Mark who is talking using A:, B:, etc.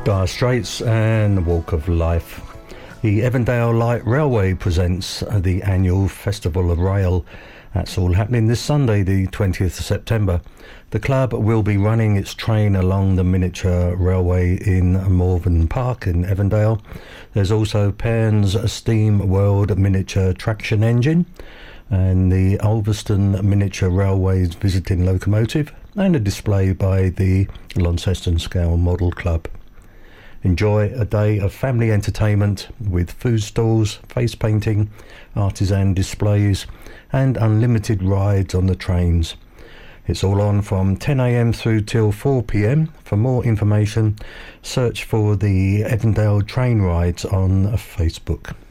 A: Dire Straits and Walk of Life. The Evandale Light Railway presents the annual Festival of Rail. That's all happening this Sunday, the 20th of September. The club will be running its train along the miniature railway in Morven Park in Evandale. There's also Cairns Steam World Miniature Traction Engine and the Ulverston Miniature Railways Visiting Locomotive, and a display by the Launceston Scale Model Club. Enjoy a day of family entertainment with food stalls, face painting, artisan displays and unlimited rides on the trains. It's all on from 10 a.m. through till 4 p.m. For more information, search for the Evandale Train Rides on Facebook.